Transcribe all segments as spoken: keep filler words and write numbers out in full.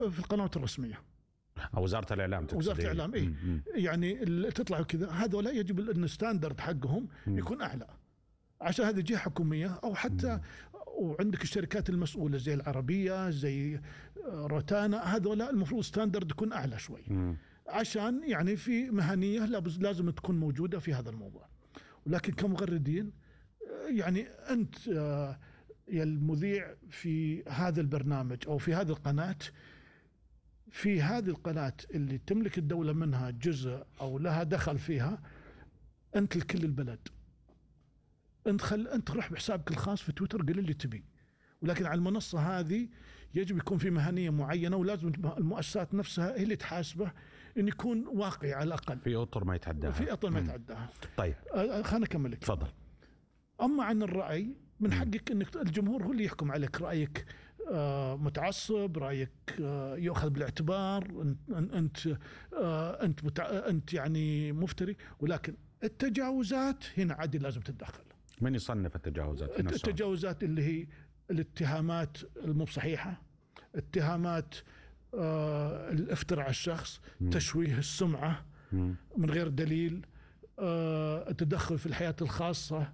في القنوات الرسميه او وزاره الاعلام. وزاره الاعلام اي يعني تطلع كذا، هذول يجب ان الستاندرد حقهم مم. يكون اعلى، عشان هذه جهه حكوميه او حتى مم. وعندك الشركات المسؤوله زي العربيه زي روتانا، هذول المفروض ستاندرد يكون اعلى شوي مم. عشان يعني في مهنيه لازم تكون موجوده في هذا الموضوع. ولكن كمغردين يعني انت يا المذيع في هذا البرنامج او في هذه القناه، في هذه القناة اللي تملك الدولة منها جزء أو لها دخل فيها، أنت لكل البلد، أنت خل أنت روح بحسابك الخاص في تويتر قل اللي تبي، ولكن على المنصة هذه يجب يكون في مهنية معينة، ولازم المؤسسات نفسها هي اللي تحاسبه إن يكون واقعي على الأقل، في أطر ما يتعداها، في أطر ما يتعداها. طيب خلنا أكمل لك. تفضل. أما عن الرأي، من حقك إنك الجمهور هو اللي يحكم عليك، رأيك متعصب، رأيك يؤخذ بالاعتبار، أنت أنت متع... أنت يعني مفتري، ولكن التجاوزات هنا عادي لازم تتدخل. من يصنف التجاوزات هنا؟ التجاوزات اللي هي الاتهامات المو صحيحة، اتهامات آه الافتراء على الشخص، م. تشويه السمعة م. من غير دليل، آه التدخل في الحياة الخاصة،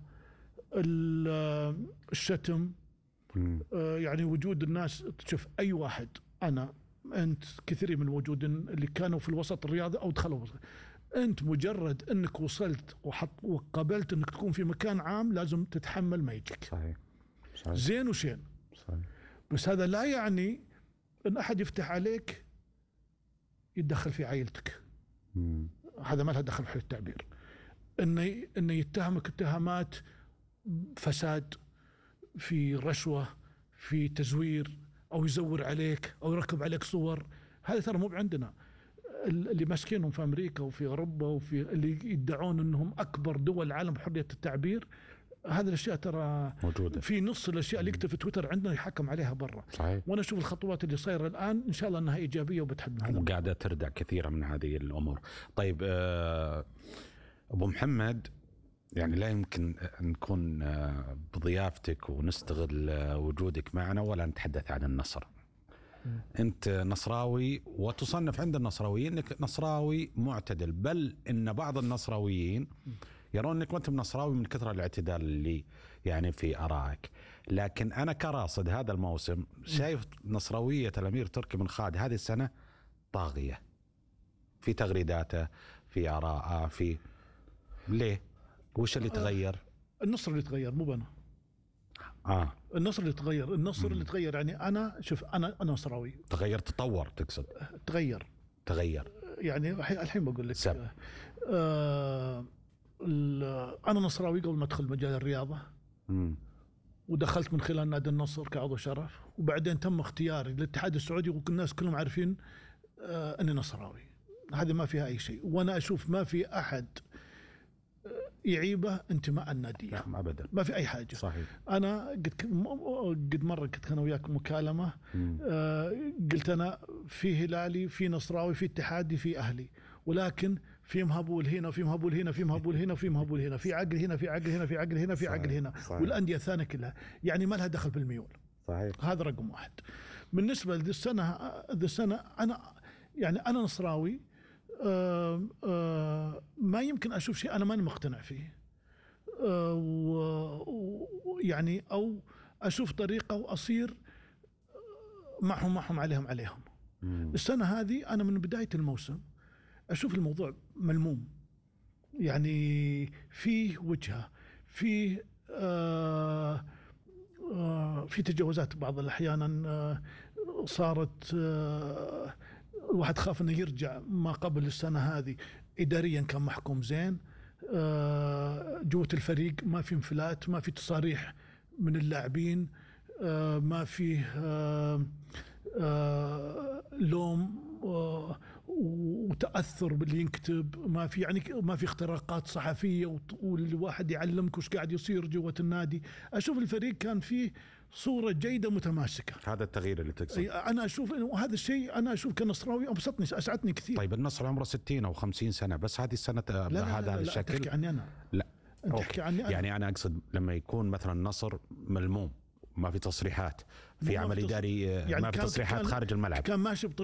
الشتم، آه يعني وجود الناس، تشوف أي واحد، أنا أنت كثير من الموجودين اللي كانوا في الوسط الرياضي أو دخلوا وسط. أنت مجرد أنك وصلت وحط وقبلت أنك تكون في مكان عام لازم تتحمل ما يجيك. صحيح. صحيح. زين وشين. صحيح. بس هذا لا يعني أن أحد يفتح عليك يتدخل في عائلتك. مم. هذا ما له دخل في التعبير. إنه إنه يتهمك اتهامات فساد، في رشوة، في تزوير، أو يزور عليك أو يركب عليك صور. هذا ترى مو عندنا. اللي ماسكينهم في أمريكا وفي أوروبا وفي اللي يدعون أنهم أكبر دول العالم بحرية التعبير، هذه الأشياء ترى موجودة. في نص الأشياء اللي يكتب في تويتر عندنا يحكم عليها برا. صحيح. وأنا أشوف الخطوات اللي صايرة الآن إن شاء الله أنها إيجابية وبتحد وقاعدة تردع كثيرا من هذه الأمور. طيب أبو محمد، يعني لا يمكن نكون بضيافتك ونستغل وجودك معنا ولا نتحدث عن النصر. م. أنت نصراوي وتصنف عند النصراويين أنك نصراوي معتدل، بل إن بعض النصراويين م. يرون أنك أنت نصراوي من كثرة الاعتدال اللي يعني في آرائك. لكن أنا كراصد هذا الموسم شايف نصراوية الأمير تركي بن خالد هذه السنة طاغية في تغريداته، في آراءه، في ليه؟ وش اللي تغير؟ النصر اللي تغير مو بنا. آه. النصر اللي تغير، النصر م. اللي تغير يعني أنا شوف أنا أنا نصراوي. تغير، تطور تقصد؟ تغير. تغير. يعني الحين بقول لك. سب. آه أنا نصراوي قبل ما أدخل مجال الرياضة. م. ودخلت من خلال نادي النصر كعضو شرف، وبعدين تم اختياري للاتحاد السعودي والناس كلهم عارفين آه أني نصراوي. هذه ما فيها أي شيء، وأنا أشوف ما في أحد يعيبه انتماء النادي. لا ابدا، ما في اي حاجه. صحيح. انا قد قد مره كنت انا وياك مكالمه، آه قلت انا في هلالي، في نصراوي، في اتحادي، في اهلي، ولكن في مهبول هنا وفي مهبول هنا، في مهبول هنا وفي مهبول هنا، في عقل هنا، في عقل هنا، في عقل هنا، في عقل هنا، والانديه الثانيه كلها يعني ما لها دخل بالميول. صحيح. هذا رقم واحد. بالنسبه لذي السنه ذي السنه انا يعني انا نصراوي، آه آه ما يمكن أشوف شيء أنا ماني مقتنع فيه، آه ويعني أو أشوف طريقة وأصير معهم معهم عليهم عليهم. مم. السنة هذه أنا من بداية الموسم أشوف الموضوع ملموم، يعني فيه وجهة، فيه آه آه في تجاوزات بعض الأحيان آه صارت آه الواحد خاف انه يرجع ما قبل السنه هذه. اداريا كان محكوم زين، جوه الفريق ما في انفلات، ما في تصاريح من اللاعبين، ما فيه لوم وتاثر باللي ينكتب، ما في يعني ما في اختراقات صحفيه والواحد يعلمك وش قاعد يصير جوه النادي. اشوف الفريق كان فيه صورة جيدة متماسكة. هذا التغيير اللي تقصد؟ أنا أشوف وهذا الشيء أنا أشوف كنصراوي أبسطني أسعدني كثير. طيب النصر عمره ستين أو خمسين سنة، بس هذه السنة بهذا الشكل. لا تحكي عني أنا. لا تحكي عني أنا. يعني أنا أقصد لما يكون مثلا النصر ملموم، ما في تصريحات، في عمل إداري، يعني ما في تصريحات خارج الملعب، كان ماشي